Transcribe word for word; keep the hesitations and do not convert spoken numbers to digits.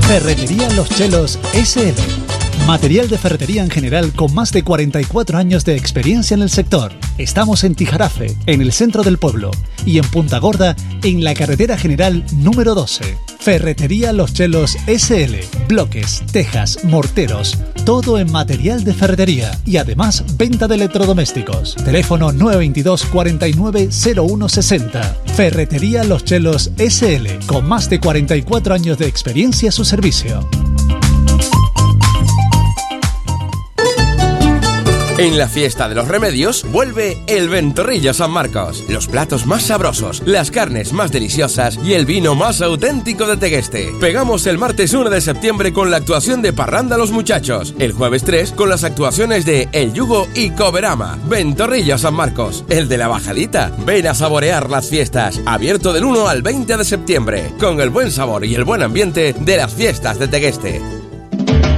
Ferretería Los Chelos ese ele. Material de ferretería en general con más de cuarenta y cuatro años de experiencia en el sector. Estamos en Tijarafe, en el centro del pueblo, y en Punta Gorda, en la carretera general número doce. Ferretería Los Chelos ese ele. Bloques, tejas, morteros, todo en material de ferretería y además venta de electrodomésticos. Teléfono nueve dos dos, cuarenta y nueve, cero uno sesenta. Ferretería Los Chelos ese ele, con más de cuarenta y cuatro años de experiencia a su servicio. En la fiesta de los remedios vuelve el Ventorrillo San Marcos. Los platos más sabrosos, las carnes más deliciosas y el vino más auténtico de Tegueste. Pegamos el martes uno de septiembre con la actuación de Parranda Los Muchachos. El jueves tres con las actuaciones de El Yugo y Coberama. Ventorrillo San Marcos, el de la bajadita. Ven a saborear las fiestas. Abierto del uno al veinte de septiembre. Con el buen sabor y el buen ambiente de las fiestas de Tegueste.